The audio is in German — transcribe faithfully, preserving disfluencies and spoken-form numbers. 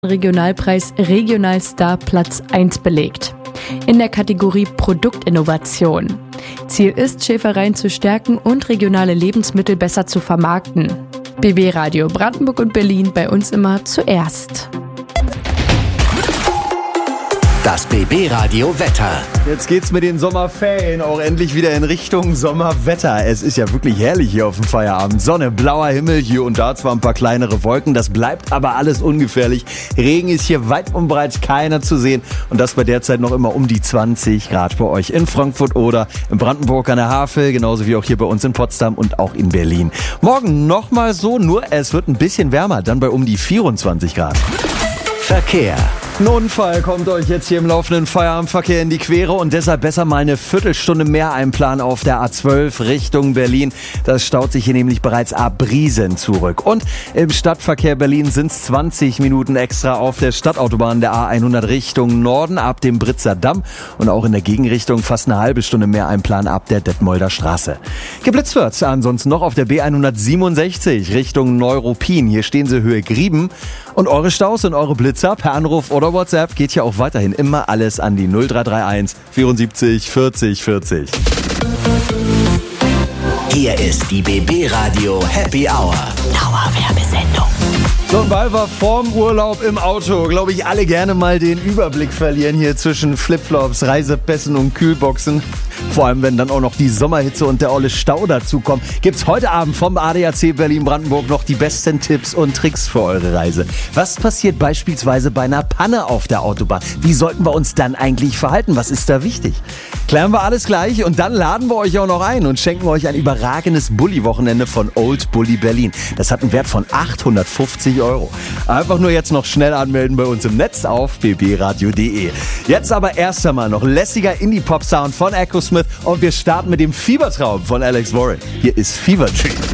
Regionalpreis Regionalstar Platz eins belegt. In der Kategorie Produktinnovation. Ziel ist, Schäfereien zu stärken und regionale Lebensmittel besser zu vermarkten. B B Radio Brandenburg und Berlin, bei uns immer zuerst. Das B B Radio Wetter. Jetzt geht's mit den Sommerferien auch endlich wieder in Richtung Sommerwetter. Es ist ja wirklich herrlich hier auf dem Feierabend. Sonne, blauer Himmel, hier und da zwar ein paar kleinere Wolken, das bleibt aber alles ungefährlich. Regen ist hier weit und breit keiner zu sehen und das bei der Zeit noch immer um die zwanzig Grad bei euch in Frankfurt oder in Brandenburg an der Havel, genauso wie auch hier bei uns in Potsdam und auch in Berlin. Morgen nochmal so, nur es wird ein bisschen wärmer, dann bei um die vierundzwanzig Grad. Verkehr. Ein Unfall kommt euch jetzt hier im laufenden Feierabendverkehr in die Quere und deshalb besser mal eine Viertelstunde mehr einplanen auf der A zwölf Richtung Berlin. Das staut sich hier nämlich bereits ab Briesen zurück. Und im Stadtverkehr Berlin sind es zwanzig Minuten extra auf der Stadtautobahn der A hundert Richtung Norden ab dem Britzer Damm und auch in der Gegenrichtung fast eine halbe Stunde mehr einplanen ab der Detmolder Straße. Geblitzt wird's ansonsten noch auf der B hundertsiebenundsechzig Richtung Neuruppin. Hier stehen sie Höhe Grieben. Und eure Staus und eure Blitzer per Anruf oder WhatsApp geht ja auch weiterhin immer alles an die null drei drei eins vierundsiebzig vierzig vierzig. Hier ist die B B Radio Happy Hour. Dauerwerbesendung. So, weil wir vorm Urlaub im Auto, glaube ich, alle gerne mal den Überblick verlieren hier zwischen Flipflops, Reisepässen und Kühlboxen. Vor allem, wenn dann auch noch die Sommerhitze und der olle Stau dazukommen, gibt's heute Abend vom A D A C Berlin-Brandenburg noch die besten Tipps und Tricks für eure Reise. Was passiert beispielsweise bei einer Panne auf der Autobahn? Wie sollten wir uns dann eigentlich verhalten? Was ist da wichtig? Klären wir alles gleich und dann laden wir euch auch noch ein und schenken euch ein überragendes Bulli-Wochenende von Old Bulli Berlin. Das hat einen Wert von achthundertfünfzig Euro. Einfach nur jetzt noch schnell anmelden bei uns im Netz auf b b radio punkt d e. Jetzt aber erst einmal noch lässiger Indie-Pop-Sound von Echo Smith und wir starten mit dem Fiebertraum von Alex Warren. Hier ist Fever Tree.